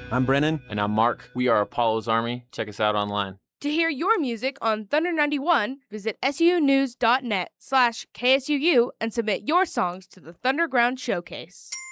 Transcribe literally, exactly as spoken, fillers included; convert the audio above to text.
I'm Brennan. And I'm Mark. We are Apollo's Army. Check us out online. To hear your music on Thunder ninety-one, visit sunews.net slash KSUU and submit your songs to the Thunderground Showcase.